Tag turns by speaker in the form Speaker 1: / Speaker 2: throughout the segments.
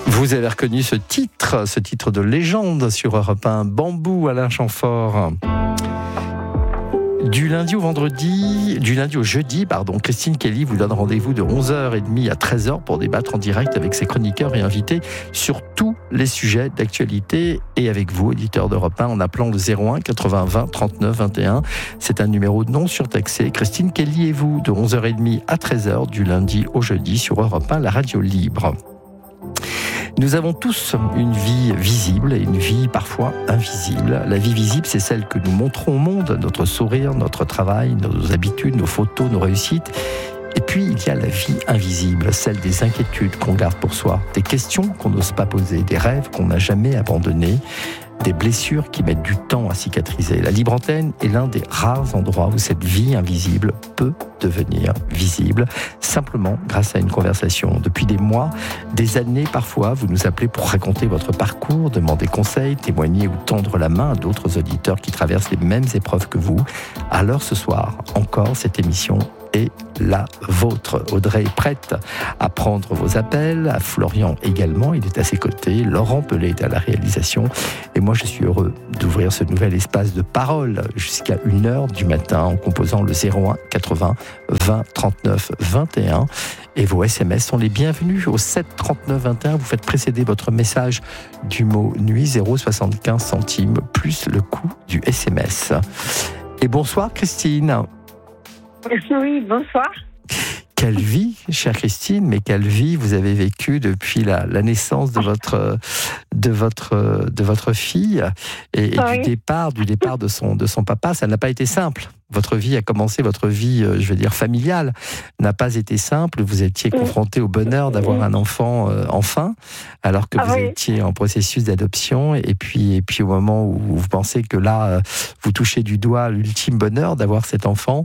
Speaker 1: Vous avez reconnu ce titre de légende sur Europe 1, Bambou, Alain Chamfort. Du lundi au jeudi, Christine Kelly vous donne rendez-vous de 11h30 à 13h pour débattre en direct avec ses chroniqueurs et invités sur tous les sujets d'actualité et avec vous, éditeurs d'Europe 1, en appelant le 01 80 20 39 21. C'est un numéro non surtaxé. Christine Kelly et vous, de 11h30 à 13h, du lundi au jeudi sur Europe 1, la radio libre. Nous avons tous une vie visible et une vie parfois invisible. La vie visible, c'est celle que nous montrons au monde, notre sourire, notre travail, nos habitudes, nos photos, nos réussites. Et puis, il y a la vie invisible, celle des inquiétudes qu'on garde pour soi, des questions qu'on n'ose pas poser, des rêves qu'on n'a jamais abandonnés, des blessures qui mettent du temps à cicatriser. La libre antenne est l'un des rares endroits où cette vie invisible peut devenir visible, simplement grâce à une conversation. Depuis des mois, des années parfois, vous nous appelez pour raconter votre parcours, demander conseil, témoigner ou tendre la main à d'autres auditeurs qui traversent les mêmes épreuves que vous. Alors ce soir, encore, cette émission est la vôtre. Audrey est prête à prendre vos appels, à Florian également, il est à ses côtés, Laurent Pellet est à la réalisation, et moi je suis heureux d'ouvrir ce nouvel espace de parole jusqu'à 1h du matin en composant le 01 80 20 39 21, et vos SMS sont les bienvenus au 7 39 21. Vous faites précéder votre message du mot nuit, 0,75 centimes plus le coût du SMS. Et bonsoir Christine.
Speaker 2: Oui, bonsoir.
Speaker 1: Quelle vie, chère Christine, mais quelle vie vous avez vécue depuis la naissance de votre fille et
Speaker 2: Oui.
Speaker 1: du départ de son papa. Ça n'a pas été simple. Votre vie a commencé, votre vie, familiale, n'a pas été simple. Vous étiez confronté au bonheur d'avoir un enfant enfin, alors que vous étiez en processus d'adoption. Et puis au moment où vous pensez que là, vous touchez du doigt l'ultime bonheur d'avoir cet enfant,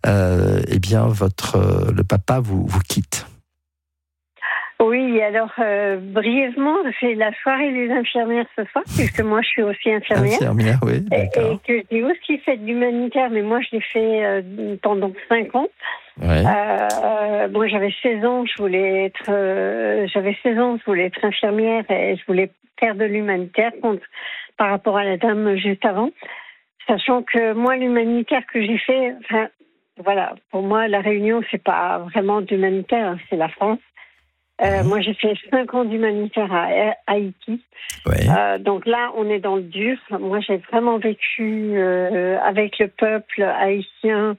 Speaker 1: le papa vous quitte.
Speaker 2: Oui, alors brièvement, c'est la soirée des infirmières ce soir, puisque moi je suis aussi infirmière.
Speaker 1: Infirmière, oui, d'accord.
Speaker 2: Et que j'ai aussi fait de l'humanitaire, mais moi je l'ai fait pendant 5 ans.
Speaker 1: Ouais.
Speaker 2: Moi j'avais 16 ans, je voulais être infirmière et je voulais faire de l'humanitaire par rapport à la dame juste avant. Sachant que moi l'humanitaire que j'ai fait, voilà, pour moi la Réunion c'est pas vraiment d'humanitaire, c'est la France. Moi, j'ai fait 5 ans d'humanitaire à Haïti.
Speaker 1: Ouais.
Speaker 2: Donc là, on est dans le dur. Moi, j'ai vraiment vécu avec le peuple haïtien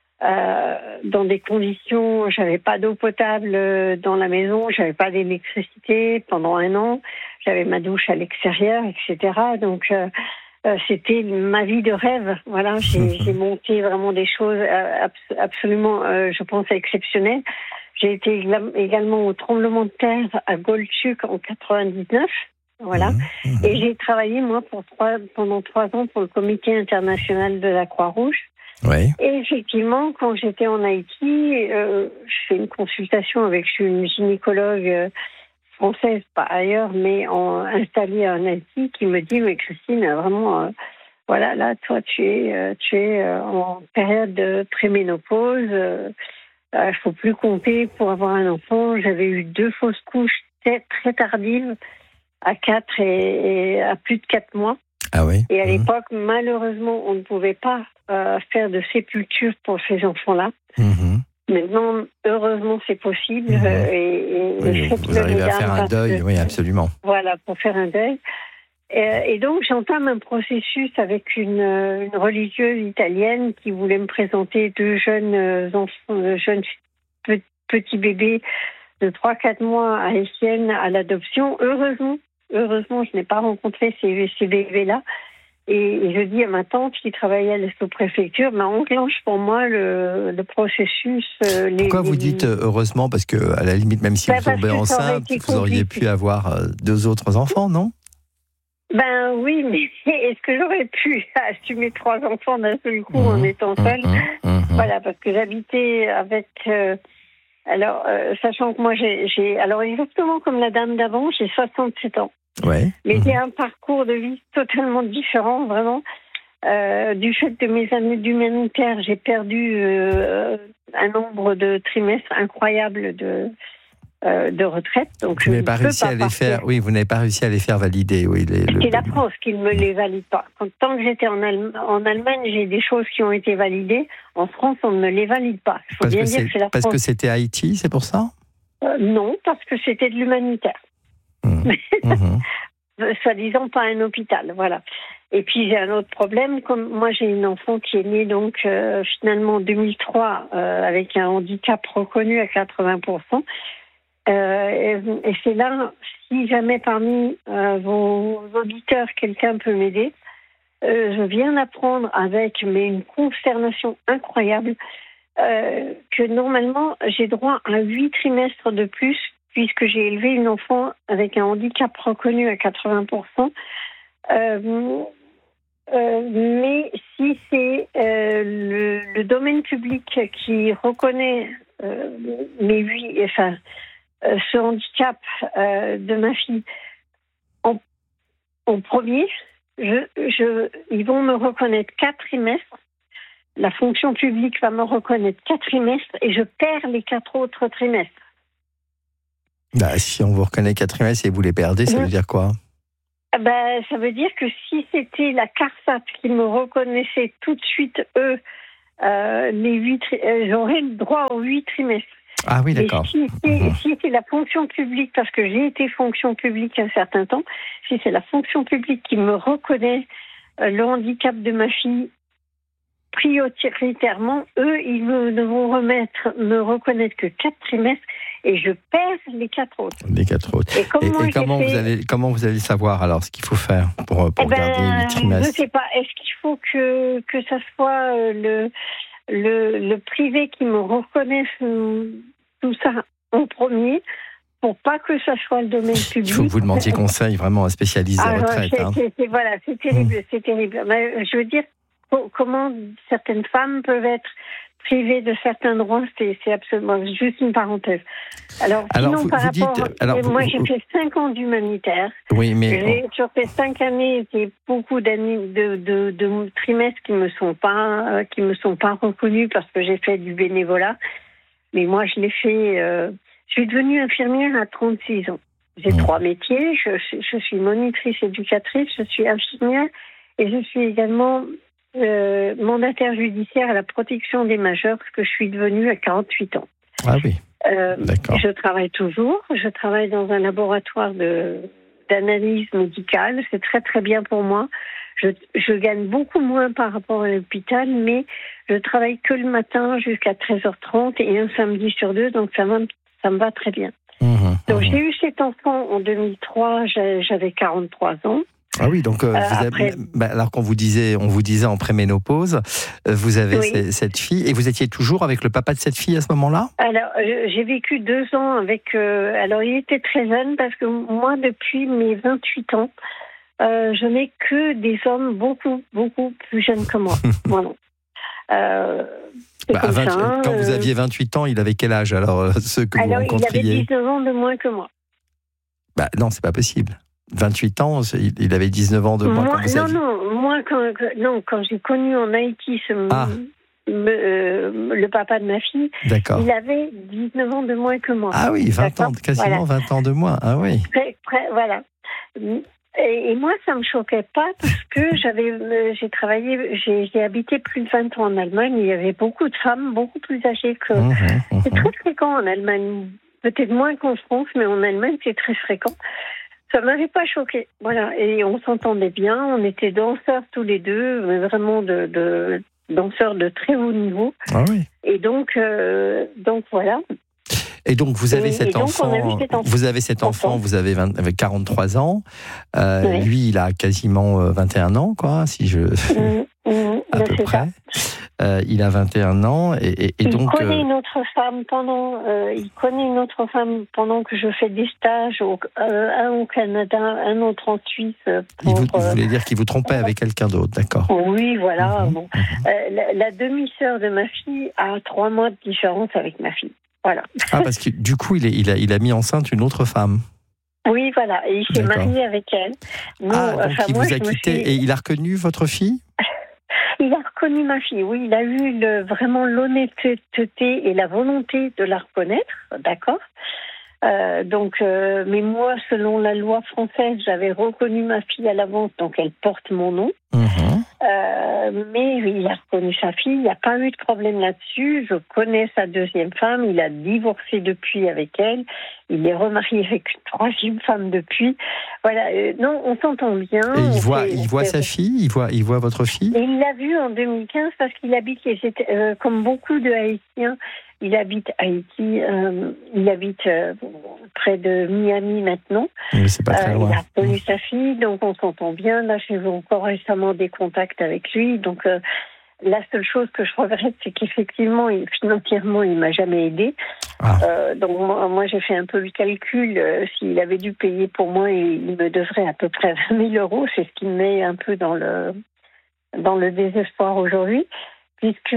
Speaker 2: dans des conditions. J'avais pas d'eau potable dans la maison, j'avais pas d'électricité pendant 1 an. J'avais ma douche à l'extérieur, etc. Donc c'était ma vie de rêve. Voilà, j'ai monté vraiment des choses absolument, je pense, exceptionnelles. J'ai été également au tremblement de terre à Golchuk en 99, voilà. Et j'ai travaillé moi pendant 3 ans pour le Comité international de la Croix-Rouge.
Speaker 1: Ouais.
Speaker 2: Et effectivement, quand j'étais en Haïti, je fais une consultation avec une gynécologue française par ailleurs, mais installée en Haïti, qui me dit: oui, Christine, vraiment, voilà, là, toi, tu es en période de préménopause. Il faut plus compter pour avoir un enfant. J'avais eu 2 fausses couches très tardives, à 4 et à plus de 4 mois.
Speaker 1: Ah oui.
Speaker 2: Et à l'époque, malheureusement, on ne pouvait pas faire de sépulture pour ces enfants-là. Maintenant, heureusement, c'est possible.
Speaker 1: Vous arrivez à faire un deuil, oui, absolument.
Speaker 2: Voilà, pour faire un deuil. Et donc, j'entame un processus avec une religieuse italienne qui voulait me présenter 2 jeunes enfants, jeunes petits bébés de 3-4 mois haïtiennes à l'adoption. Heureusement, je n'ai pas rencontré ces bébés-là. Et je dis à ma tante qui travaillait à la sous-préfecture, enclenche pour moi le processus.
Speaker 1: Pourquoi vous dites heureusement? Parce que, à la limite, même si vous tombez enceinte, vous auriez pu avoir 2 autres enfants, non?
Speaker 2: Ben oui, mais est-ce que j'aurais pu assumer 3 enfants d'un seul coup en étant seule? Voilà, parce que j'habitais avec... sachant que moi, alors exactement comme la dame d'avant, j'ai 67 ans.
Speaker 1: Ouais.
Speaker 2: Mais j'ai un parcours de vie totalement différent, vraiment. Du fait de mes années d'humanitaire, j'ai perdu un nombre de trimestres incroyable de retraite. Donc
Speaker 1: vous n'avez pas réussi à les faire. Oui, vous n'avez pas réussi à les faire valider. Oui,
Speaker 2: c'est la France qui ne me les valide pas. Tant que j'étais en Allemagne, j'ai des choses qui ont été validées. En France, on ne me les valide pas. Il faut bien dire que c'est la France.
Speaker 1: Parce que c'était Haïti, c'est pour ça?
Speaker 2: Non, parce que c'était de l'humanitaire. Soi-disant pas un hôpital, voilà. Et puis j'ai un autre problème, comme moi j'ai une enfant qui est née donc finalement en 2003 avec un handicap reconnu à 80%. Et c'est là, si jamais parmi vos auditeurs quelqu'un peut m'aider, je viens d'apprendre avec une consternation incroyable que normalement j'ai droit à 8 trimestres de plus puisque j'ai élevé une enfant avec un handicap reconnu à 80%. Mais si c'est le domaine public qui reconnaît ce handicap de ma fille en premier, ils vont me reconnaître 4 trimestres. La fonction publique va me reconnaître 4 trimestres et je perds les 4 autres trimestres.
Speaker 1: Si on vous reconnaît 4 trimestres et vous les perdez, ça veut dire quoi?
Speaker 2: Ça veut dire que si c'était la CARSAT qui me reconnaissait tout de suite, j'aurais le droit aux 8 trimestres.
Speaker 1: Ah oui, d'accord.
Speaker 2: Mais si c'est la fonction publique, parce que j'ai été fonction publique un certain temps, si c'est la fonction publique qui me reconnaît le handicap de ma fille prioritairement, eux, ils ne vont me reconnaître que 4 trimestres et je perds les 4 autres.
Speaker 1: Les 4 autres. Et comment vous allez savoir alors ce qu'il faut faire pour garder 8 trimestres?
Speaker 2: Je ne sais pas. Est-ce qu'il faut que ça soit le privé qui me reconnaisse tout ça en premier pour pas que ça soit le domaine public?
Speaker 1: Il faut que vous demandiez conseil vraiment à un spécialiste des retraites.
Speaker 2: C'est terrible, c'est terrible. Mais je veux dire, comment certaines femmes peuvent être privées de certains droits, c'est absolument juste une parenthèse. Alors moi j'ai fait 5 ans d'humanitaire.
Speaker 1: Oui, mais
Speaker 2: sur ces 5 années, j'ai beaucoup d'années de trimestres qui me sont pas reconnus parce que j'ai fait du bénévolat. Mais moi je l'ai fait. Je suis devenue infirmière à 36 ans. J'ai 3 métiers. Je suis monitrice éducatrice, je suis infirmière et je suis également mandataire judiciaire à la protection des majeurs, ce que je suis devenue à 48 ans.
Speaker 1: Ah oui, d'accord.
Speaker 2: Je travaille toujours. Je travaille dans un laboratoire d'analyse médicale. C'est très très bien pour moi. Je gagne beaucoup moins par rapport à l'hôpital, mais je travaille que le matin jusqu'à 13h30 et un samedi sur 2, donc ça me va très bien. Donc j'ai eu cet enfant en 2003, j'avais 43 ans.
Speaker 1: Ah oui, donc alors on vous disait en préménopause, vous avez cette fille et vous étiez toujours avec le papa de cette fille à ce moment-là?
Speaker 2: Alors j'ai vécu 2 ans avec. Alors il était très jeune parce que moi depuis mes 28 ans, je n'ai que des hommes beaucoup beaucoup plus jeunes que moi. Voilà.
Speaker 1: Quand vous aviez 28 ans, il avait quel âge alors ceux que vous rencontriez?
Speaker 2: Il avait 19 ans de moins que moi.
Speaker 1: Non, c'est pas possible. 28 ans, il avait 19 ans de moins quand vous aviez...
Speaker 2: quand j'ai connu en Haïti le papa de ma fille, il avait 19 ans de moins que moi.
Speaker 1: Ah oui, 20 ans, quasiment 20 ans de moins. Ah oui.
Speaker 2: Voilà. Et moi, ça me choquait pas parce que j'ai habité plus de 20 ans en Allemagne. Il y avait beaucoup de femmes, beaucoup plus âgées que... C'est très fréquent en Allemagne. Peut-être moins qu'en France, mais en Allemagne, c'est très fréquent. Ça m'avait pas choqué, voilà. Et on s'entendait bien, on était danseurs tous les deux, mais vraiment de danseurs de très haut niveau.
Speaker 1: Ah oui.
Speaker 2: Et donc voilà.
Speaker 1: Et donc vous avez cet enfant, vous avez 43 ans, lui il a quasiment 21 ans, quoi, si je... à peu près. Il a 21 ans et donc...
Speaker 2: Il connaît une autre femme pendant que je fais des stages, un au Canada, un autre en Suisse.
Speaker 1: Vous voulez dire qu'il vous trompait avec quelqu'un d'autre, d'accord.
Speaker 2: Oui, voilà. La demi-sœur de ma fille a 3 mois de différence avec ma fille. Voilà.
Speaker 1: Ah, parce que du coup, il a mis enceinte une autre femme.
Speaker 2: Oui, voilà. Et il s'est marié avec elle.
Speaker 1: Donc il vous a quitté et il a reconnu votre fille?
Speaker 2: Il a reconnu ma fille, oui. Il a eu vraiment l'honnêteté et la volonté de la reconnaître, d'accord. Mais moi, selon la loi française, j'avais reconnu ma fille à l'avance, donc elle porte mon nom. Mais il a reconnu sa fille, il n'y a pas eu de problème là-dessus. Je connais sa deuxième femme, il a divorcé depuis avec elle, il est remarié avec une troisième femme depuis. Voilà, non, on s'entend bien.
Speaker 1: Et il voit sa fille, il voit votre fille.
Speaker 2: Et il l'a vue en 2015 parce qu'il habite, comme beaucoup de Haïtiens, il habite Haïti, il habite près de Miami maintenant.
Speaker 1: Mais c'est pas très loin.
Speaker 2: Il a connu sa fille, donc on s'entend bien. Là, j'ai eu encore récemment des contacts avec lui. Donc, la seule chose que je regrette, c'est qu'effectivement, financièrement, il m'a jamais aidé. Donc, moi, j'ai fait un peu le calcul. S'il avait dû payer pour moi, il me devrait à peu près 20 000 euros. C'est ce qui me met un peu dans le désespoir aujourd'hui. Puisque,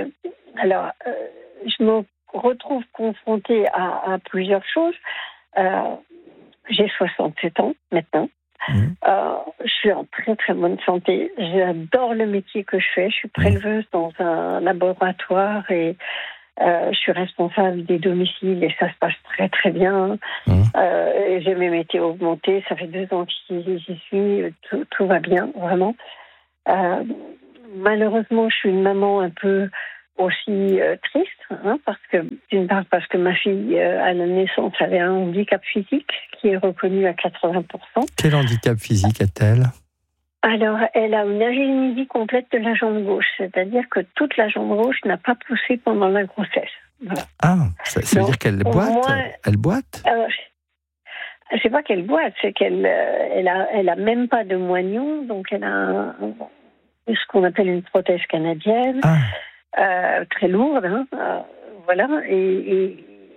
Speaker 2: je me retrouve confrontée à plusieurs choses. J'ai 67 ans maintenant. Je suis en très très bonne santé. J'adore le métier que je fais. Je suis préleveuse dans un laboratoire et je suis responsable des domiciles et ça se passe très très bien. J'ai mes métiers augmentés. Ça fait 2 ans que j'y suis. Tout va bien, vraiment. Malheureusement, je suis une maman un peu aussi triste, d'une part parce que ma fille, à la naissance, avait un handicap physique qui est reconnu à 80%.
Speaker 1: Quel handicap physique a-t-elle ?
Speaker 2: Alors, elle a une agénésie complète de la jambe gauche, c'est-à-dire que toute la jambe gauche n'a pas poussé pendant la grossesse. Voilà.
Speaker 1: Ça veut dire qu'elle boite ? Elle boite ?
Speaker 2: C'est pas qu'elle boite, c'est qu'elle a même pas de moignon, donc elle a ce qu'on appelle une prothèse canadienne. Très lourde, voilà, et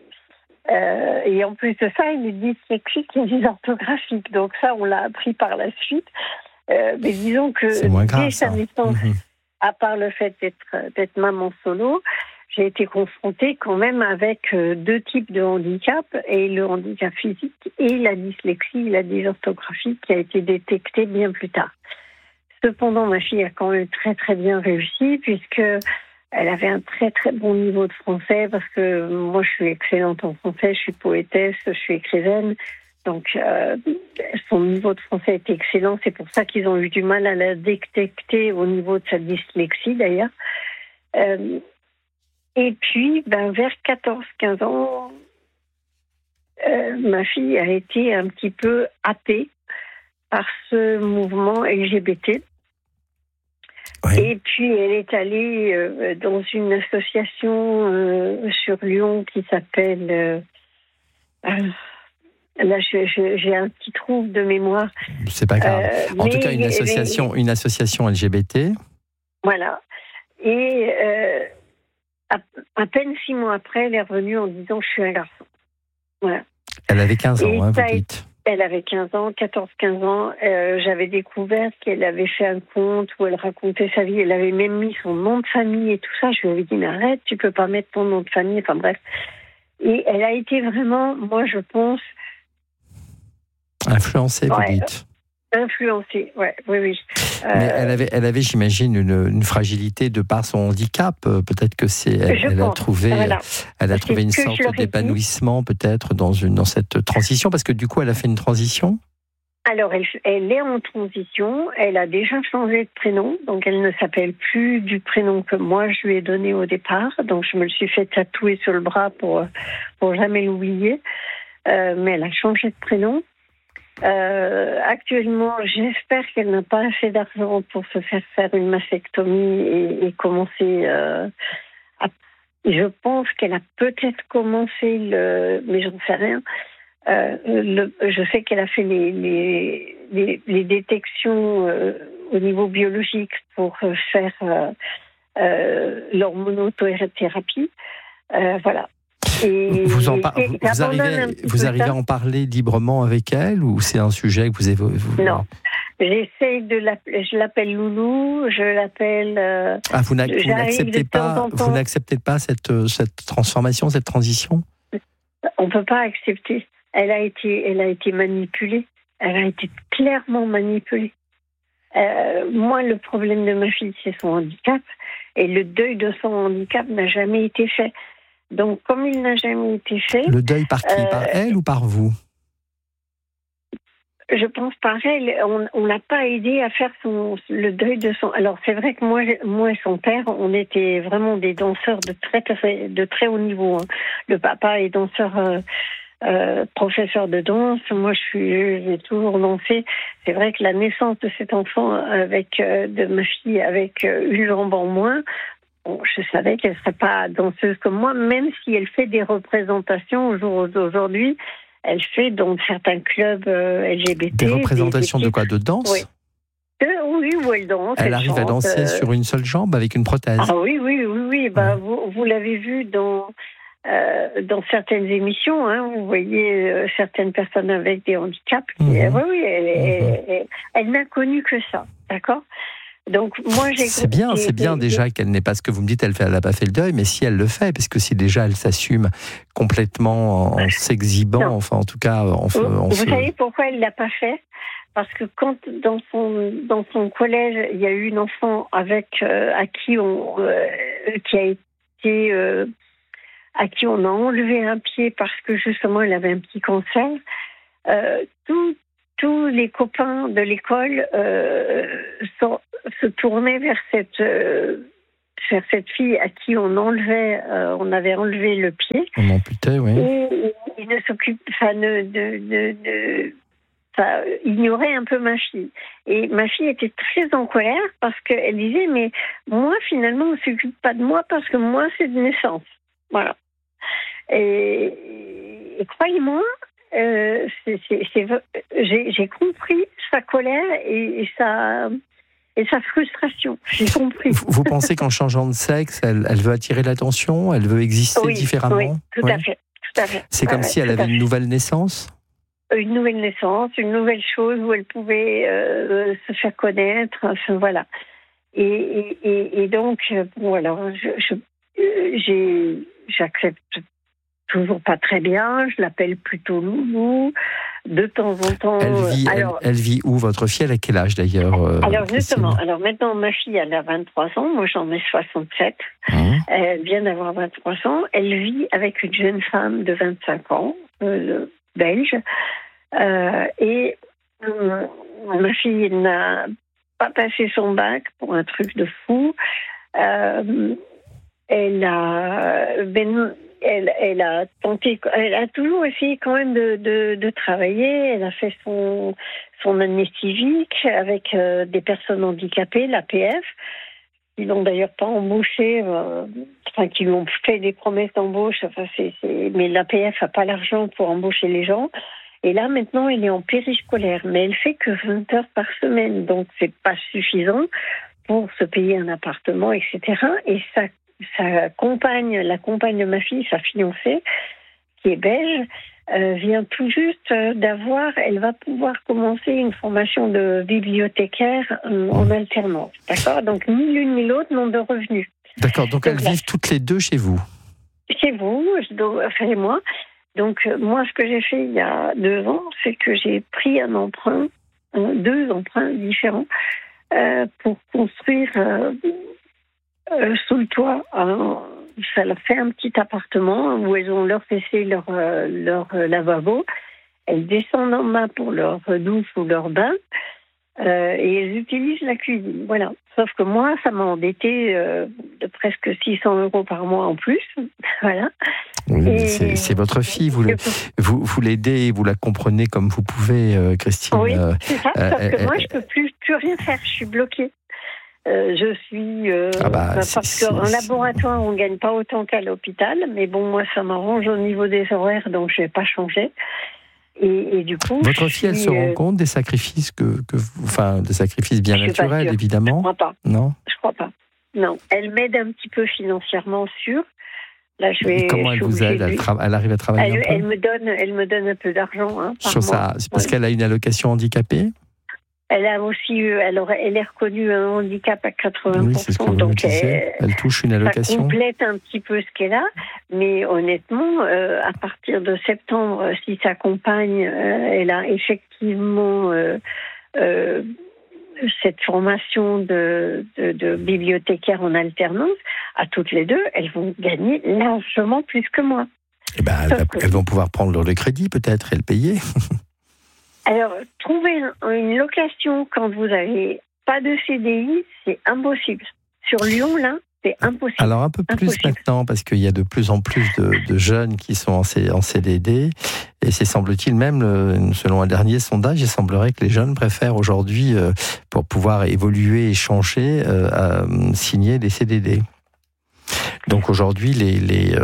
Speaker 2: en plus de ça, il est dyslexique et dysorthographique, donc ça, on l'a appris par la suite. Mais disons que dès sa naissance, à part le fait d'être maman solo, j'ai été confrontée quand même avec 2 types de handicap, et le handicap physique et la dyslexie, la dysorthographie, qui a été détectée bien plus tard. Cependant, ma fille a quand même très très bien réussi, puisque elle avait un très très bon niveau de français, parce que moi je suis excellente en français, je suis poétesse, je suis écrivaine, donc son niveau de français était excellent. C'est pour ça qu'ils ont eu du mal à la détecter au niveau de sa dyslexie d'ailleurs. Et puis vers 14-15 ans, ma fille a été un petit peu happée par ce mouvement LGBT.
Speaker 1: Oui.
Speaker 2: Et puis, elle est allée dans une association sur Lyon qui s'appelle... là, j'ai un petit trou de mémoire.
Speaker 1: C'est pas grave. En tout cas, une association LGBT.
Speaker 2: Voilà. Et à peine 6 mois après, elle est revenue en disant « je suis un garçon ». Voilà.
Speaker 1: Elle avait 15 ans, vous dites.
Speaker 2: Elle avait 15 ans, 14-15 ans. J'avais découvert qu'elle avait fait un conte où elle racontait sa vie. Elle avait même mis son nom de famille et tout ça. Je lui avais dit, mais arrête, tu peux pas mettre ton nom de famille. Enfin bref. Et elle a été vraiment, moi je pense...
Speaker 1: Influencée, vous dites.
Speaker 2: Influencée, oui.
Speaker 1: Mais elle avait, j'imagine, une fragilité de par son handicap. Peut-être que elle a trouvé une sorte d'épanouissement peut-être dans cette transition, parce que du coup, elle a fait une transition.
Speaker 2: Alors, elle est en transition. Elle a déjà changé de prénom, donc elle ne s'appelle plus du prénom que moi je lui ai donné au départ. Donc, je me le suis fait tatouer sur le bras pour jamais l'oublier. Mais elle a changé de prénom. Actuellement, j'espère qu'elle n'a pas assez d'argent pour se faire une mastectomie et commencer. Je pense qu'elle a peut-être commencé mais j'en sais rien. Je sais qu'elle a fait les détections au niveau biologique pour faire l'hormonothérapie. Voilà.
Speaker 1: Vous arrivez à en parler librement avec elle, ou c'est un sujet que vous évoquez?
Speaker 2: Non. J'essaye je l'appelle Loulou, je l'appelle...
Speaker 1: Vous n'acceptez pas cette transformation, cette transition?
Speaker 2: On ne peut pas accepter. Elle a été manipulée. Elle a été clairement manipulée. Moi, le problème de ma fille, c'est son handicap. Et le deuil de son handicap n'a jamais été fait. Donc, comme il n'a jamais été fait...
Speaker 1: Le deuil par qui? Par elle ou par vous?
Speaker 2: Je pense par elle. On l'a pas aidé à faire le deuil de son... Alors, c'est vrai que moi et son père, on était vraiment des danseurs de très haut niveau. Hein. Le papa est danseur... professeur de danse, moi j'ai toujours dansé. C'est vrai que la naissance de cet enfant de ma fille avec une jambe en moins, bon, je savais qu'elle ne serait pas danseuse comme moi, même si elle fait des représentations au jour d'aujourd'hui. Elle fait dans certains clubs LGBT.
Speaker 1: Des représentations de quoi? De danse?
Speaker 2: Oui. Oui, où elle danse.
Speaker 1: Elle arrive à danser sur une seule jambe avec une prothèse?
Speaker 2: Ah oui. Bah, vous l'avez vu dans certaines émissions, hein, vous voyez certaines personnes avec des handicaps. Elle n'a connu que ça, d'accord? Donc moi c'est bien
Speaker 1: déjà qu'elle n'ait pas ce que vous me dites. Elle n'a pas fait le deuil, mais si elle le fait, parce que si déjà elle s'assume complètement en s'exhibant, enfin en tout cas,
Speaker 2: vous savez pourquoi elle l'a pas fait? Parce que quand dans son collège il y a eu une enfant à qui on a enlevé un pied parce que justement elle avait un petit cancer, tous les copains de l'école se tournaient vers cette fille à qui on avait enlevé le pied.
Speaker 1: On amputait, oui.
Speaker 2: Et il ignorait un peu ma fille. Et ma fille était très en colère parce qu'elle disait, mais moi finalement on ne s'occupe pas de moi parce que moi c'est de naissance. Voilà. Et croyez-moi, j'ai compris sa colère et sa frustration. J'ai compris.
Speaker 1: Vous pensez qu'en changeant de sexe, elle veut attirer l'attention, elle veut exister différemment?
Speaker 2: Oui, tout à fait.
Speaker 1: C'est comme si elle avait une nouvelle naissance?
Speaker 2: Une nouvelle naissance, une nouvelle chose où elle pouvait se faire connaître. Enfin, voilà. Et donc, bon, alors, j'accepte toujours pas très bien, je l'appelle plutôt Loulou, de temps en temps...
Speaker 1: Elle vit où, votre fille? Elle a quel âge d'ailleurs?
Speaker 2: Alors justement, maintenant ma fille elle a 23 ans, moi j'en ai 67, elle vient d'avoir 23 ans, elle vit avec une jeune femme de 25 ans, belge, et ma fille n'a pas passé son bac pour un truc de fou, elle a toujours essayé quand même de travailler. Elle a fait son année civique avec des personnes handicapées, l'APF. Ils l'ont d'ailleurs pas embauchée, qui lui ont fait des promesses d'embauche. Mais l'APF n'a pas l'argent pour embaucher les gens. Et là, maintenant, elle est en périscolaire. Mais elle fait que 20 heures par semaine. Donc, c'est pas suffisant pour se payer un appartement, etc. Et sa compagne, la compagne de ma fille, sa fiancée, qui est belge, vient tout juste elle va pouvoir commencer une formation de bibliothécaire en alternance. D'accord? Donc, ni l'une ni l'autre n'ont de revenus.
Speaker 1: D'accord, donc elles vivent toutes les deux chez vous?
Speaker 2: Chez vous, et moi. Donc, moi, ce que j'ai fait il y a 2 ans, c'est que j'ai pris un emprunt, 2 emprunts différents, pour construire... sous le toit, ça leur fait un petit appartement où elles ont leur WC, leur lavabo. Elles descendent en bas pour leur douche ou leur bain et elles utilisent la cuisine. Voilà. Sauf que moi, ça m'a endetté de presque 600 € par mois en plus. Voilà.
Speaker 1: Oui, c'est votre fille, vous l'aidez, vous la comprenez comme vous pouvez, Christine.
Speaker 2: Oui, c'est ça, sauf que moi, je ne peux plus rien faire, je suis bloquée. Je suis... parce qu'en laboratoire, on ne gagne pas autant qu'à l'hôpital, mais bon, moi, ça m'arrange au niveau des horaires, donc je ne vais pas changer. Et du coup...
Speaker 1: Votre fille, elle se rend compte des sacrifices des sacrifices bien naturels, évidemment?
Speaker 2: Je ne crois pas.
Speaker 1: Non?
Speaker 2: Je ne crois pas. Non. Elle m'aide un petit peu financièrement, sûr. Là,
Speaker 1: comment elle vous aide? Elle arrive à travailler un peu?
Speaker 2: Elle me donne un peu d'argent par mois.
Speaker 1: C'est parce qu'elle a une allocation handicapée?
Speaker 2: Elle a aussi elle est reconnue un handicap à 80%.
Speaker 1: Oui, c'est ce que vous me disiez. Elle touche une allocation.
Speaker 2: Ça complète un petit peu ce qu'elle a, mais honnêtement, à partir de septembre, si sa compagne, elle a effectivement cette formation de bibliothécaire en alternance, à toutes les deux, elles vont gagner largement plus que moi.
Speaker 1: Eh ben, elles vont pouvoir prendre le crédit peut-être et le payer.
Speaker 2: Alors, trouver une location quand vous n'avez pas de CDI, c'est impossible. Sur Lyon, là, c'est impossible.
Speaker 1: Alors un peu plus maintenant, parce qu'il y a de plus en plus de jeunes qui sont en CDD, et c'est semble-t-il même, selon un dernier sondage, il semblerait que les jeunes préfèrent aujourd'hui, pour pouvoir évoluer et changer, à signer des CDD. Donc aujourd'hui, les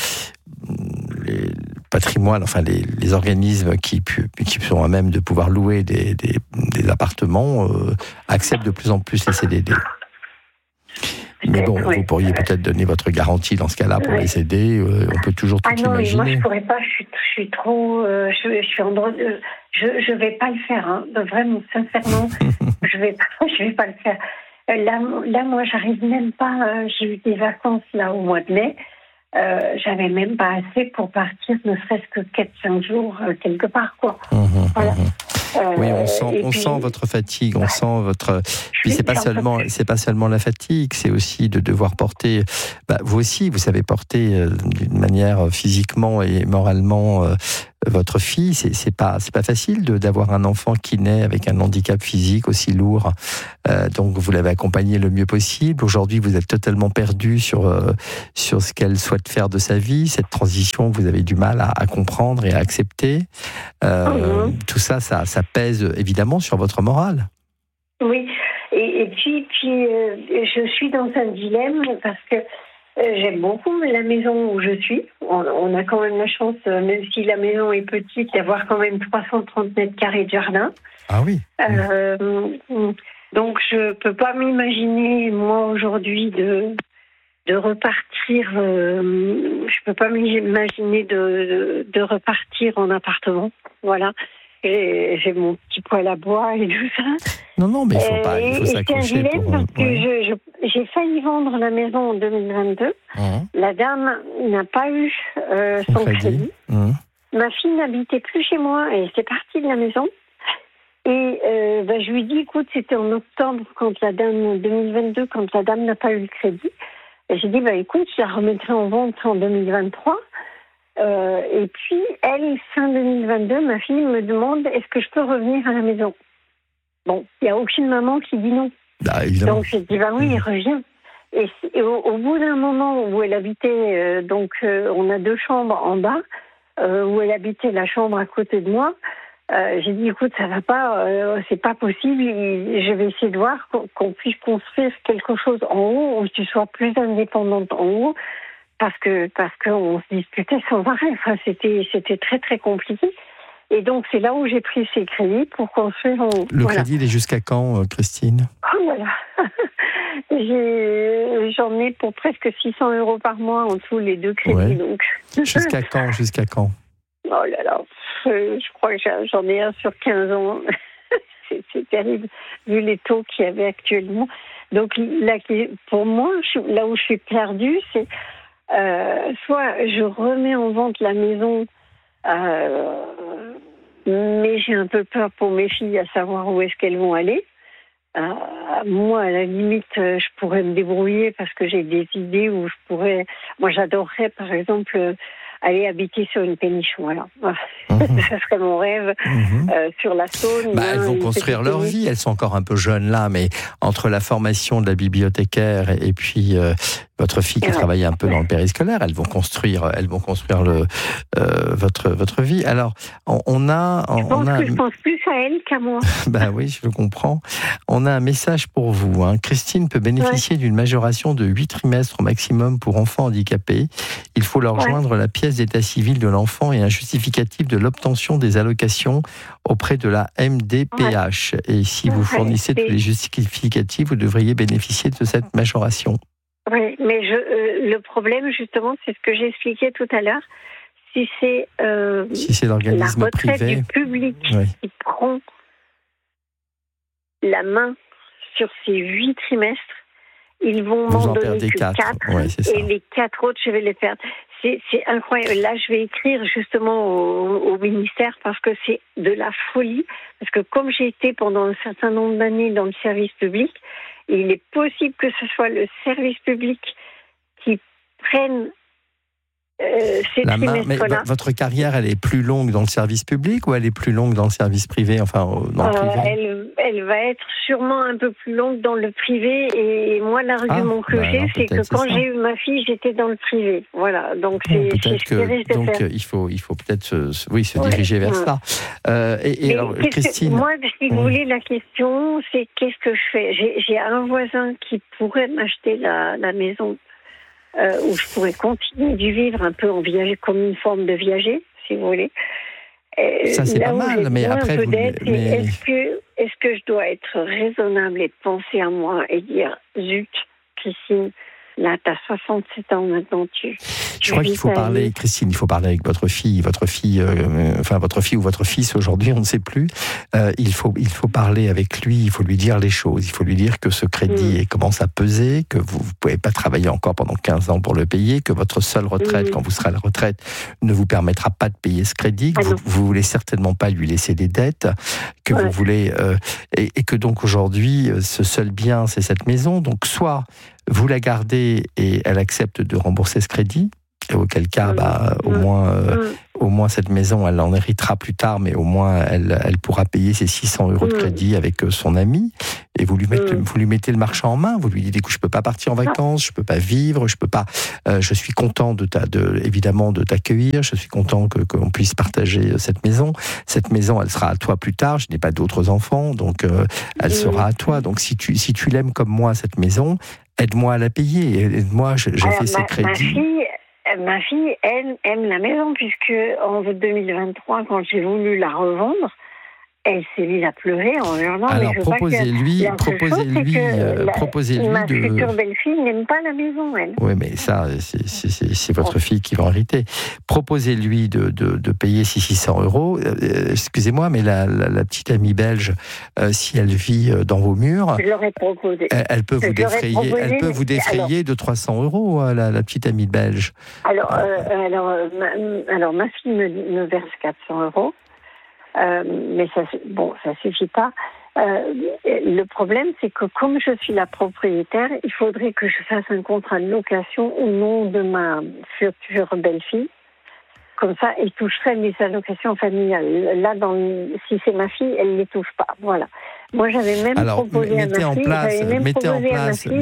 Speaker 1: patrimoines, enfin les organismes qui sont à même de pouvoir louer des appartements acceptent de plus en plus les CDD. Mais bon, vous pourriez peut-être donner votre garantie dans ce cas-là pour les CD. On peut toujours tout imaginer.
Speaker 2: Ah non, moi je pourrais pas. Je suis trop. Je suis en droit de. Je vais pas le faire. Hein. Vraiment, sincèrement, je vais pas le faire. Là, moi, j'arrive même pas. J'ai eu des vacances là au mois de mai. J'avais même pas assez pour partir, ne serait-ce que 4-5 jours quelque part, quoi. Voilà.
Speaker 1: Oui, on sent votre fatigue, on sent votre. Puis c'est pas seulement la fatigue, c'est aussi de devoir porter. Vous aussi, vous savez porter d'une manière physiquement et moralement votre fille. C'est pas facile d'avoir un enfant qui naît avec un handicap physique aussi lourd. Donc vous l'avez accompagné le mieux possible. Aujourd'hui, vous êtes totalement perdu sur ce qu'elle souhaite faire de sa vie. Cette transition, vous avez du mal à comprendre et à accepter. Tout ça pèse évidemment sur votre morale.
Speaker 2: Oui, et puis je suis dans un dilemme parce que j'aime beaucoup la maison où je suis. On a quand même la chance, même si la maison est petite, d'avoir quand même 330 mètres carrés de jardin.
Speaker 1: Ah oui.
Speaker 2: Donc je peux pas m'imaginer moi aujourd'hui de repartir. Je peux pas m'imaginer de repartir en appartement. Voilà. Et j'ai mon petit poêle à bois et tout ça.
Speaker 1: Non, mais il faut s'accrocher.
Speaker 2: C'est un dilemme parce que j'ai failli vendre la maison en 2022. La dame n'a pas eu son crédit. Ma fille n'habitait plus chez moi et était partie de la maison. Et je lui dis, écoute, c'était en octobre, quand la dame 2022, quand la dame n'a pas eu le crédit. Et j'ai dit, écoute, je la remettrai en vente en 2023. Et puis, elle, fin 2022, ma fille me demande, est-ce que je peux revenir à la maison? Bon, il n'y a aucune maman qui dit non. Donc, j'ai dit, oui, reviens. Et au bout d'un moment où elle habitait, on a 2 chambres en bas, où elle habitait la chambre à côté de moi, j'ai dit, écoute, ça va pas, c'est pas possible, je vais essayer de voir qu'on puisse construire quelque chose en haut, où tu sois plus indépendante en haut, parce qu'on se disputait sans arrêt. Enfin, c'était très très compliqué. Et donc c'est là où j'ai pris ces crédits pour construire en haut.
Speaker 1: Le crédit, il est jusqu'à quand, Christine?
Speaker 2: Voilà. J'en ai pour presque 600 € par mois en tous les 2 crédits.
Speaker 1: Ouais.
Speaker 2: Donc.
Speaker 1: Jusqu'à quand?
Speaker 2: Oh là là, je crois que j'en ai un sur 15 ans. C'est terrible, vu les taux qu'il y avait actuellement. Donc là, pour moi, là où je suis perdue, c'est soit je remets en vente la maison, mais j'ai un peu peur pour mes filles à savoir où est-ce qu'elles vont aller. Moi, à la limite, je pourrais me débrouiller parce que j'ai des idées où je pourrais... Moi, j'adorerais, par exemple, aller habiter sur une péniche. Voilà. Ça serait mon rêve. Sur la Saône.
Speaker 1: Elles vont construire leur vie. Elles sont encore un peu jeunes là, mais entre la formation de la bibliothécaire et puis votre fille qui travaille un peu dans le périscolaire, elles vont construire votre vie. Alors,
Speaker 2: je pense plus à elle qu'à moi.
Speaker 1: Oui, je le comprends. On a un message pour vous. Christine peut bénéficier d'une majoration de 8 trimestres au maximum pour enfants handicapés. Il faut leur joindre la pièce d'état civil de l'enfant et un justificatif de l'obtention des allocations auprès de la MDPH. Et si vous fournissez tous les justificatifs, vous devriez bénéficier de cette majoration.
Speaker 2: Oui, mais le problème, justement, c'est ce que j'expliquais tout à l'heure. Si c'est
Speaker 1: l'organisme
Speaker 2: la retraite
Speaker 1: privé
Speaker 2: du public qui prend la main sur ces 8 trimestres, ils vont m'en donner que 4. Et les 4 autres, je vais les perdre. c'est incroyable. Là, je vais écrire justement au ministère parce que c'est de la folie. Parce que comme j'ai été pendant un certain nombre d'années dans le service public, il est possible que ce soit le service public qui prenne ces
Speaker 1: la main. Mais
Speaker 2: trimestres-là.
Speaker 1: votre carrière, elle est plus longue dans le service public ou elle est plus longue dans le service privé, enfin dans le privé?
Speaker 2: Elle va être sûrement un peu plus longue dans le privé. Et moi, l'argument que j'ai, c'est que quand j'ai eu ma fille, j'étais dans le privé. Voilà. Donc c'est ce que risque de faire.
Speaker 1: Il faut peut-être se diriger vers ça. Alors, Christine,
Speaker 2: moi, si vous voulez, la question, c'est qu'est-ce que je fais? J'ai un voisin qui pourrait m'acheter la maison. Où je pourrais continuer de vivre un peu en viager, comme une forme de viager, si vous voulez.
Speaker 1: Ça, c'est pas mal, mais après,
Speaker 2: est-ce que je dois être raisonnable et penser à moi et dire, zut, Christine, là, t'as 67 ans maintenant,
Speaker 1: je crois qu'il faut parler, Christine, il faut parler avec votre fille ou votre fils aujourd'hui, on ne sait plus. Il faut parler avec lui, il faut lui dire les choses, il faut lui dire que ce crédit commence à peser, que vous ne pouvez pas travailler encore pendant 15 ans pour le payer, que votre seule retraite, quand vous serez à la retraite, ne vous permettra pas de payer ce crédit, que vous voulez certainement pas lui laisser des dettes, que vous voulez, et que donc aujourd'hui, ce seul bien, c'est cette maison. Donc soit vous la gardez et elle accepte de rembourser ce crédit, et auquel cas, au moins cette maison, elle en héritera plus tard, mais au moins elle pourra payer ses 600 € de crédit avec son ami, et vous lui mettez le marché en main, vous lui dites, écoute, je peux pas partir en vacances, je peux pas vivre, je peux pas, je suis content évidemment de t'accueillir, je suis content qu'on puisse partager cette maison, elle sera à toi plus tard, je n'ai pas d'autres enfants, donc elle sera à toi, donc si tu l'aimes comme moi, cette maison, aide-moi à la payer, aide-moi, j'ai fait ces crédits.
Speaker 2: Ma fille, elle, aime la maison, puisque en 2023, quand j'ai voulu la revendre, elle s'est mise à pleurer en hurlant.
Speaker 1: Alors proposez-lui
Speaker 2: ma future belle-fille n'aime pas la maison, elle.
Speaker 1: Oui, mais ça, c'est votre fille qui va en hériter. Proposez-lui de payer 600 €. Excusez-moi, mais la petite amie belge, si elle vit dans vos murs,
Speaker 2: je l'aurais proposé.
Speaker 1: Elle peut vous défrayer de 300 €, la petite amie belge.
Speaker 2: Alors, ma fille me verse 400 €. Mais ça suffit pas. Le problème, c'est que comme je suis la propriétaire, il faudrait que je fasse un contrat de location au nom de ma future belle-fille. Comme ça, elle toucherait les allocations familiales. Là, si c'est ma fille, elle ne les touche pas. Voilà. Moi, j'avais même proposé à ma fille,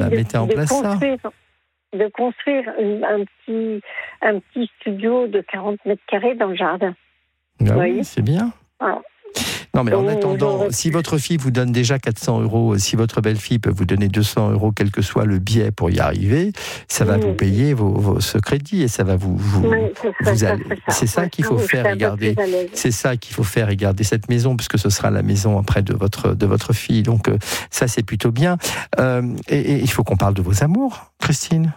Speaker 2: de construire un petit studio de 40 mètres carrés dans le jardin.
Speaker 1: Ah oui, c'est bien. Voilà. Non, mais en attendant, si votre fille vous donne déjà 400 €, si votre belle-fille peut vous donner 200 €, quel que soit le biais pour y arriver, ça va vous payer ce crédit et ça va c'est ça qu'il faut faire regarder. C'est ça qu'il faut faire regarder cette maison, puisque ce sera la maison après de votre fille. Donc ça, c'est plutôt bien. Et il faut qu'on parle de vos amours, Christine.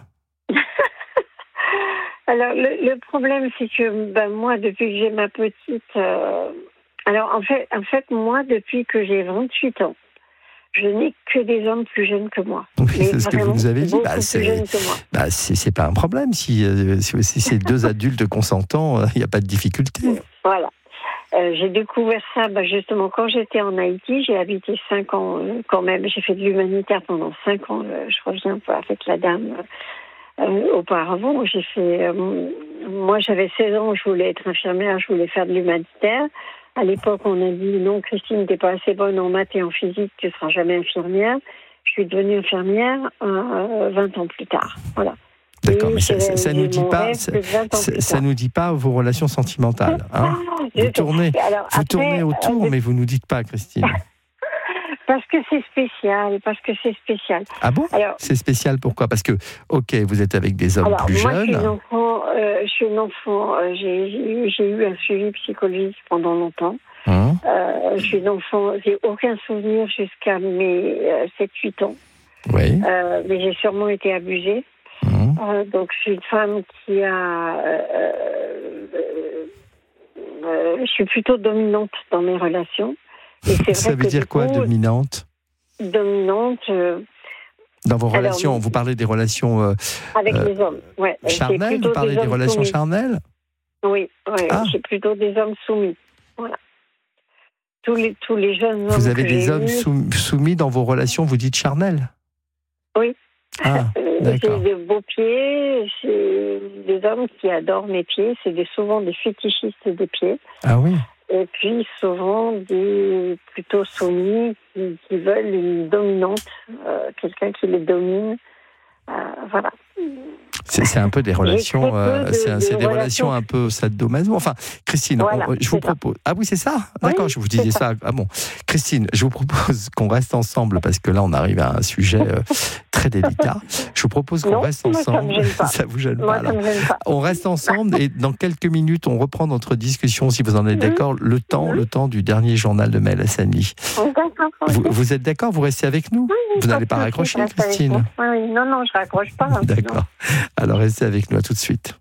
Speaker 2: Alors, le problème, c'est que moi, depuis que j'ai ma petite... Alors, en fait, moi, depuis que j'ai 28 ans, je n'ai que des hommes plus jeunes que moi.
Speaker 1: Oui, c'est ce que vous nous avez dit. C'est pas un problème. Si c'est deux adultes consentants, il n'y a pas de difficulté.
Speaker 2: Voilà. J'ai découvert ça justement quand j'étais en Haïti. J'ai habité 5 ans quand même. J'ai fait de l'humanitaire pendant 5 ans. Je reviens avec la dame... auparavant, moi j'avais 16 ans, je voulais être infirmière, je voulais faire de l'humanitaire. À l'époque, on a dit non, Christine, t'es pas assez bonne en maths et en physique, tu seras jamais infirmière. Je suis devenue infirmière 20 ans plus tard. Voilà.
Speaker 1: D'accord, mais ça nous dit pas vos relations sentimentales. Hein. Vous tournez autour, mais vous nous dites pas, Christine.
Speaker 2: Parce que c'est spécial, Ah bon?
Speaker 1: Alors, c'est spécial pourquoi? Parce que, vous êtes avec des hommes plus jeunes.
Speaker 2: Je suis une enfant, j'ai eu un suivi psychologique pendant longtemps. Je suis une enfant, j'ai aucun souvenir jusqu'à mes 7-8 ans.
Speaker 1: Oui.
Speaker 2: Mais j'ai sûrement été abusée. Donc je suis une femme qui a... je suis plutôt dominante dans mes relations. Et c'est vrai
Speaker 1: ça veut dire quoi, dominante?
Speaker 2: Dominante.
Speaker 1: Dans vos relations, vous parlez des relations
Speaker 2: avec les hommes, ouais.
Speaker 1: Charnelles, vous parlez des relations
Speaker 2: soumis.
Speaker 1: Charnelles?
Speaker 2: Oui, j'ai plutôt des hommes soumis. Voilà. Tous les jeunes hommes.
Speaker 1: Vous avez des hommes soumis dans vos relations, vous dites charnelles?
Speaker 2: Oui.
Speaker 1: Ah, d'accord.
Speaker 2: J'ai de beaux pieds, j'ai des hommes qui adorent mes pieds, c'est souvent des fétichistes des pieds.
Speaker 1: Ah oui.
Speaker 2: Et puis souvent des plutôt soumis qui veulent une dominante, quelqu'un qui les domine. Voilà.
Speaker 1: C'est un peu des relations, c'est des relations un peu sadomaso. Enfin, Christine,
Speaker 2: voilà,
Speaker 1: je vous propose. Ah oui, c'est ça. D'accord, je vous disais ça. Ah bon, Christine, je vous propose qu'on reste ensemble parce que là, on arrive à un sujet très délicat. Je vous propose qu'on reste ensemble. Ça vous gêne pas. Alors, on reste ensemble et dans quelques minutes, on reprend notre discussion. Si vous en êtes d'accord, le temps du dernier journal de Maëlle Hassani. Vous êtes d'accord? Vous restez avec nous? Vous n'allez pas raccrocher, Christine?
Speaker 2: Oui, non, je raccroche pas.
Speaker 1: D'accord. Alors restez avec nous, à tout de suite.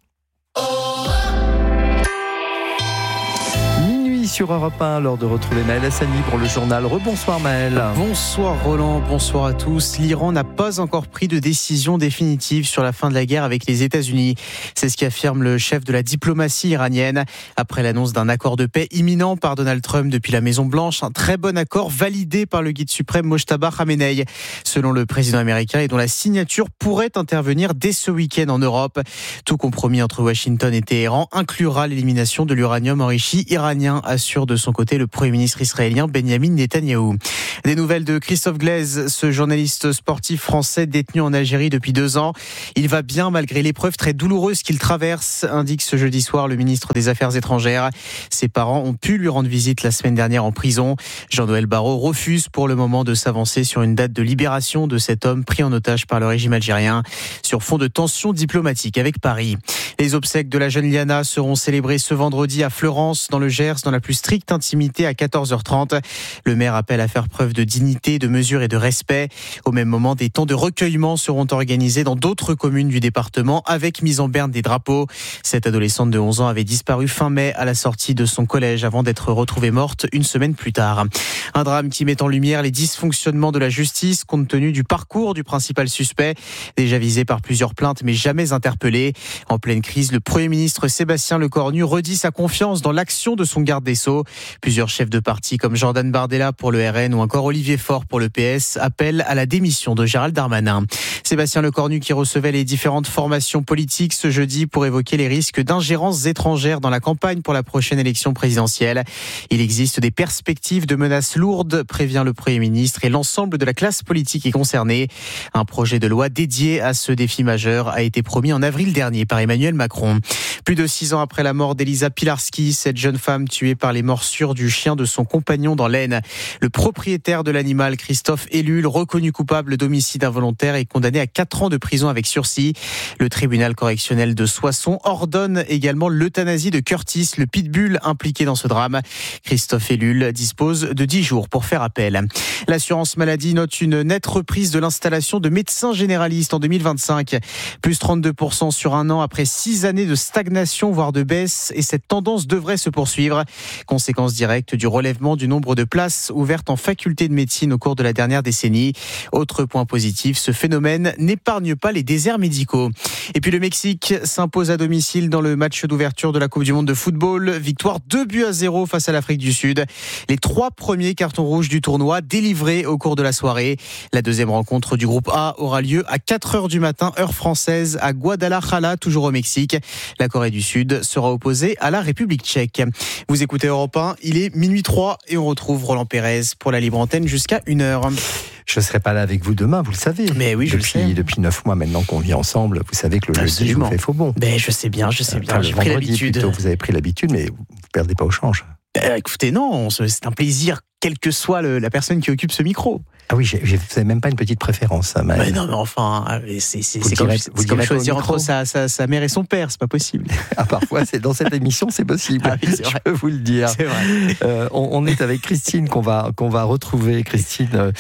Speaker 1: Minuit sur Europe 1, l'heure de retrouver Maëlle Hassani pour le journal. Rebonsoir Maëlle.
Speaker 3: Bonsoir Roland, bonsoir à tous. L'Iran n'a pas encore pris de décision définitive sur la fin de la guerre avec les États-Unis. C'est ce qu'affirme le chef de la diplomatie iranienne. Après l'annonce d'un accord de paix imminent par Donald Trump depuis la Maison-Blanche, un très bon accord validé par le guide suprême Mojtaba Khamenei, selon le président américain, et dont la signature pourrait intervenir dès ce week-end en Europe. Tout compromis entre Washington et Téhéran inclura l'élimination de l'uranium enrichi iranien, assure de son côté le Premier ministre israélien Benjamin Netanyahou. Des nouvelles de Christophe Glaise, ce journaliste sportif français détenu en Algérie depuis 2 ans. Il va bien malgré l'épreuve très douloureuse qu'il traverse, indique ce jeudi soir le ministre des Affaires étrangères. Ses parents ont pu lui rendre visite la semaine dernière en prison. Jean-Noël Barrot refuse pour le moment de s'avancer sur une date de libération de cet homme pris en otage par le régime algérien sur fond de tensions diplomatiques avec Paris. Les obsèques de la jeune Liana seront célébrées ce vendredi à Fleurance, dans le Gers, dans la plus stricte intimité à 14h30. Le maire appelle à faire preuve de dignité, de mesure et de respect. Au même moment, des temps de recueillement seront organisés dans d'autres communes du département avec mise en berne des drapeaux. Cette adolescente de 11 ans avait disparu fin mai à la sortie de son collège avant d'être retrouvée morte une semaine plus tard. Un drame qui met en lumière les dysfonctionnements de la justice compte tenu du parcours du principal suspect, déjà visé par plusieurs plaintes mais jamais interpellé. En pleine crise, le Premier ministre Sébastien Lecornu redit sa confiance dans l'action de son garde des Sceaux. Plusieurs chefs de parti comme Jordan Bardella pour le RN ou encore Olivier Faure pour le PS appellent à la démission de Gérald Darmanin. Sébastien Lecornu qui recevait les différentes formations politiques ce jeudi pour évoquer les risques d'ingérences étrangères dans la campagne pour la prochaine élection présidentielle. Il existe des perspectives de menaces lourdes, prévient le Premier ministre, et l'ensemble de la classe politique est concernée. Un projet de loi dédié à ce défi majeur a été promis en avril dernier par Emmanuel Macron. Plus de 6 ans après la mort d'Elisa Pilarski, cette jeune femme tuée par les morsures du chien de son compagnon dans l'Aisne. Le propriétaire de l'animal, Christophe Ellul, reconnu coupable d'homicide involontaire et condamné à 4 ans de prison avec sursis. Le tribunal correctionnel de Soissons ordonne également l'euthanasie de Curtis, le pitbull impliqué dans ce drame. Christophe Ellul dispose de 10 jours pour faire appel. L'assurance maladie note une nette reprise de l'installation de médecins généralistes en 2025. Plus 32% sur un an après 6 années de stagnation, voire de baisse, et cette tendance devrait se poursuivre. Conséquence directe du relèvement du nombre de places ouvertes en faculté de médecine au cours de la dernière décennie. Autre point positif, ce phénomène n'épargne pas les déserts médicaux. Et puis le Mexique s'impose à domicile dans le match d'ouverture de la Coupe du Monde de football. Victoire 2-0 face à l'Afrique du Sud. Les 3 premiers cartons rouges du tournoi délivrés au cours de la soirée. La deuxième rencontre du groupe A aura lieu à 4h du matin, heure française, à Guadalajara, toujours au Mexique. La Corée du Sud sera opposée à la République tchèque. Vous écoutez Europe 1, il est minuit 3 et on retrouve Roland Pérez pour la libre antenne jusqu'à 1h.
Speaker 1: Je ne serai pas là avec vous demain, vous le savez.
Speaker 3: Mais oui, je le sais.
Speaker 1: Depuis 9 mois maintenant qu'on vit ensemble, vous savez que le jeudi, je vous fais faux bon.
Speaker 3: Mais je sais bien, j'ai pris l'habitude.
Speaker 1: Plutôt, vous avez pris l'habitude, mais vous ne perdez pas au change.
Speaker 3: Écoutez, non, c'est un plaisir, quelle que soit la personne qui occupe ce micro.
Speaker 1: Ah oui, vous n'avez même pas une petite préférence, Maëlle.
Speaker 3: Mais non, mais enfin, c'est comme choisir entre sa mère et son père, c'est pas possible.
Speaker 1: Ah, parfois, dans cette émission, c'est possible.
Speaker 3: Ah oui, c'est vrai.
Speaker 1: Je peux vous le dire.
Speaker 3: C'est vrai.
Speaker 1: On est avec Christine qu'on va retrouver. Christine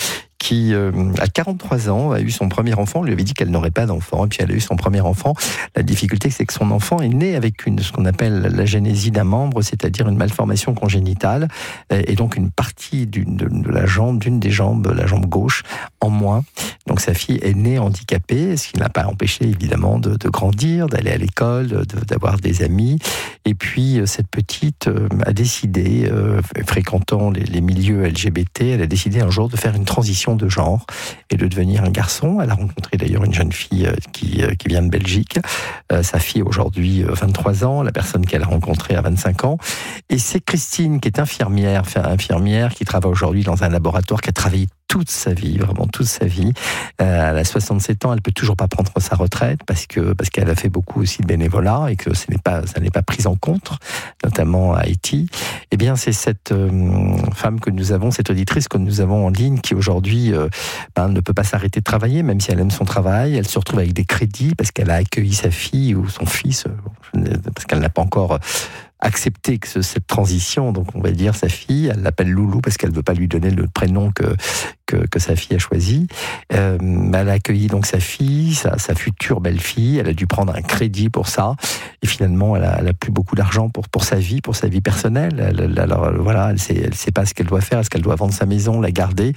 Speaker 1: qui, à 43 ans, a eu son premier enfant. On lui avait dit qu'elle n'aurait pas d'enfant, et puis elle a eu son premier enfant. La difficulté, c'est que son enfant est né avec ce qu'on appelle l'agénésie d'un membre, c'est-à-dire une malformation congénitale, et donc une partie de la jambe, d'une des jambes, la jambe gauche, en moins. Donc sa fille est née handicapée, ce qui n'a pas empêché évidemment de grandir, d'aller à l'école, d'avoir des amis. Et puis cette petite a décidé, fréquentant les milieux LGBT, elle a décidé un jour de faire une transition de genre et de devenir un garçon. Elle a rencontré d'ailleurs une jeune fille qui vient de Belgique. Sa fille a aujourd'hui 23 ans, la personne qu'elle a rencontrée a 25 ans. Et c'est Christine qui est infirmière qui travaille aujourd'hui dans un laboratoire, qui a travaillé toute sa vie, vraiment toute sa vie. Elle a 67 ans, elle peut toujours pas prendre sa retraite parce qu'elle a fait beaucoup aussi de bénévolat et que ça n'est pas pris en compte, notamment à Haïti. Eh bien, c'est cette femme que nous avons, cette auditrice que nous avons en ligne, qui aujourd'hui ne peut pas s'arrêter de travailler, même si elle aime son travail. Elle se retrouve avec des crédits parce qu'elle a accueilli sa fille ou son fils, parce qu'elle n'a pas encore accepter cette transition, donc on va dire sa fille, elle l'appelle Loulou parce qu'elle ne veut pas lui donner le prénom que sa fille a choisi. Elle a accueilli donc sa fille, sa future belle-fille, elle a dû prendre un crédit pour ça, et finalement elle a plus beaucoup d'argent pour sa vie personnelle. Alors voilà, elle sait pas ce qu'elle doit faire, est-ce qu'elle doit vendre sa maison, la garder,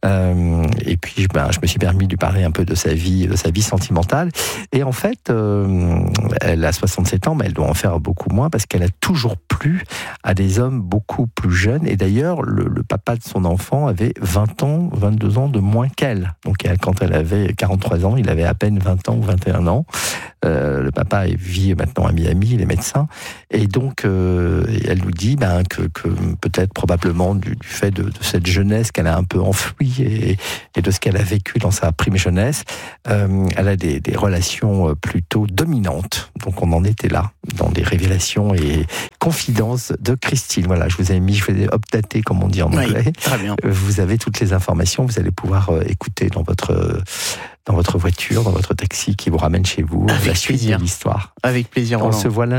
Speaker 1: et puis je me suis permis de lui parler un peu de sa vie sentimentale, et en fait elle a 67 ans, mais elle doit en faire beaucoup moins parce qu'elle a toujours plu à des hommes beaucoup plus jeunes. Et d'ailleurs, le papa de son enfant avait 22 ans de moins qu'elle. Donc quand elle avait 43 ans, il avait à peine 20 ans ou 21 ans. Le papa vit maintenant à Miami, il est médecin. Et donc, elle nous dit que peut-être probablement du fait de cette jeunesse qu'elle a un peu enfouie et de ce qu'elle a vécu dans sa prime jeunesse, elle a des relations plutôt dominantes. Donc on en était là, dans des révélations et confidences de Christine. Voilà, je vous ai updaté, comme on dit en anglais.
Speaker 3: Oui, très bien.
Speaker 1: Vous avez toutes les informations, vous allez pouvoir écouter dans votre voiture, dans votre taxi qui vous ramène chez vous, la suite de l'histoire.
Speaker 3: Avec plaisir,
Speaker 1: On
Speaker 3: Roland.
Speaker 1: se voit lundi.